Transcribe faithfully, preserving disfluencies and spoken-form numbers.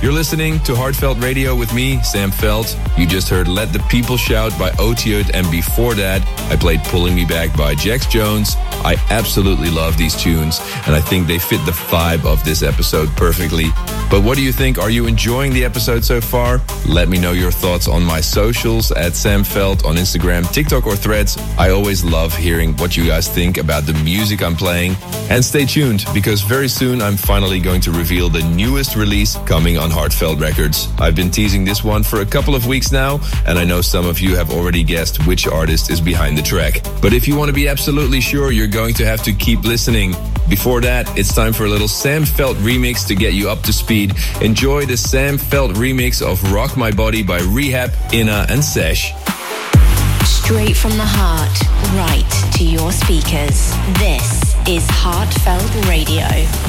You're listening to Heartfelt Radio with me, Sam Felt. You just heard Let the People Shout by Otiot, and before that, I played Pulling Me Back by Jax Jones. I absolutely love these tunes, and I think they fit the vibe of this episode perfectly. But what do you think? Are you enjoying the episode so far? Let me know your thoughts on my socials at Sam Felt on Instagram, TikTok, or Threads. I always love hearing what you guys think about the music I'm playing. And stay tuned, because very soon I'm finally going to reveal the newest release coming on Heartfelt Records. I've been teasing this one for a couple of weeks now, and I know some of you have already guessed which artist is behind the track. But if you want to be absolutely sure, you're going to have to keep listening. Before that, it's time for a little Sam Felt remix to get you up to speed. Enjoy the Sam Felt remix of Rock My Body by Rehab, Inna and Sesh. Straight from the heart, right to your speakers. This is Heartfelt Radio.